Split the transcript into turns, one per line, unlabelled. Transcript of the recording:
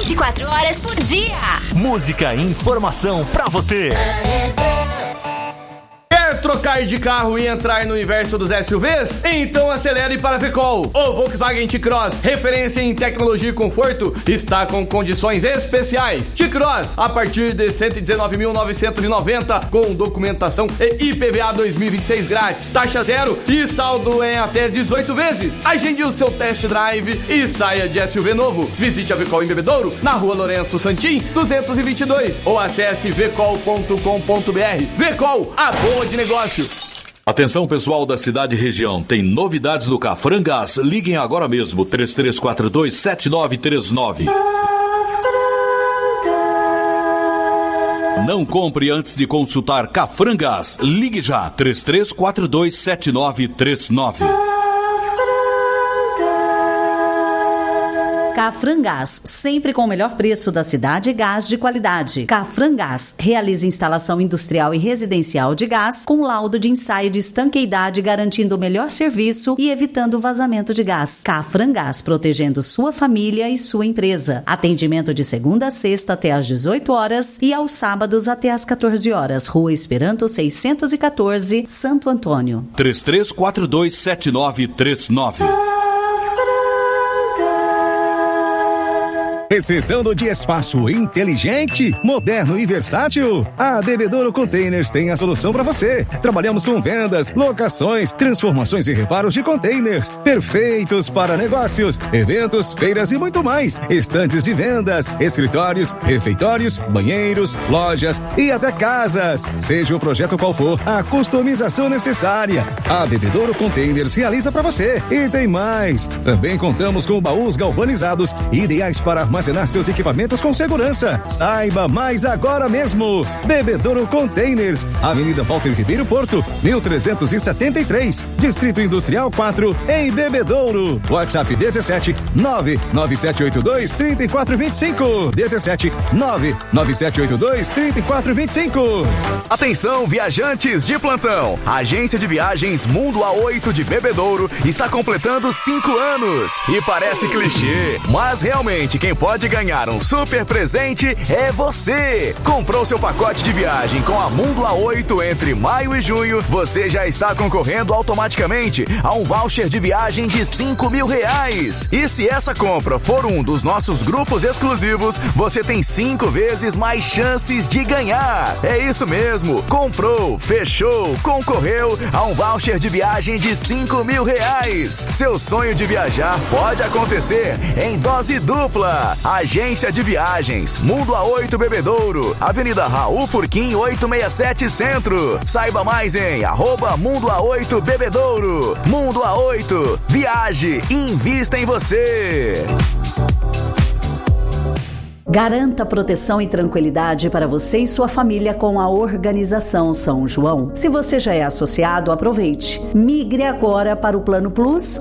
24 horas por dia.
Música e informação pra você.
Quer trocar de carro e entrar no universo dos SUVs? Então acelere para a Vecol. O Volkswagen T-Cross, referência em tecnologia e conforto, está com condições especiais. T-Cross, a partir de 119.990, com documentação e IPVA 2026 grátis, taxa zero e saldo em até 18 vezes. Agende o seu test drive e saia de SUV novo. Visite a Vecol em Bebedouro, na rua Lourenço Santim, 222, ou acesse vecol.com.br. Vecol, a boa de negócio.
Atenção, pessoal da cidade e região, tem novidades no Cafrangás. Liguem agora mesmo, 3342-7939. Não compre antes de consultar Cafrangás. Ligue já, 3342-7939.
Cafrangás, sempre com o melhor preço da cidade e gás de qualidade. Cafrangás realiza instalação industrial e residencial de gás com laudo de ensaio de estanqueidade, garantindo o melhor serviço e evitando o vazamento de gás. Cafrangás, protegendo sua família e sua empresa. Atendimento de segunda a sexta até às 18 horas e aos sábados até às 14 horas. Rua Esperanto 614, Santo Antônio.
3342-7939.
Precisando de espaço inteligente, moderno e versátil? A Bebedouro Containers tem a solução para você. Trabalhamos com vendas, locações, transformações e reparos de containers, perfeitos para negócios, eventos, feiras e muito mais. Estantes de vendas, escritórios, refeitórios, banheiros, lojas e até casas. Seja o projeto qual for, a customização necessária, a Bebedouro Containers realiza para você. E tem mais. Também contamos com baús galvanizados, ideais para armazenar seus equipamentos com segurança. Saiba mais agora mesmo. Bebedouro Containers, Avenida Walter Ribeiro Porto, 1373, Distrito Industrial 4, em Bebedouro. WhatsApp 17 99782 3425. 17 99782 3425.
Atenção, viajantes de plantão. A agência de viagens Mundo A8 de Bebedouro está completando 5 anos. E parece clichê, mas realmente quem pode ganhar um super presente é você. Comprou seu pacote de viagem com a Mundo A8 entre maio e junho, você já está concorrendo automaticamente a um voucher de viagem de R$5.000. E se essa compra for um dos nossos grupos exclusivos, você tem 5 vezes mais chances de ganhar. É isso mesmo, comprou, fechou, concorreu a um voucher de viagem de R$5.000. Seu sonho de viajar pode acontecer em dose dupla. Agência de Viagens Mundo A8 Bebedouro, Avenida Raul Furquim 867 Centro. Saiba mais em @Mundo A8 Bebedouro. Mundo A8, viaje e invista em você.
Garanta proteção e tranquilidade para você e sua família com a Organização São João. Se você já é associado, aproveite. Migre agora para o Plano Plus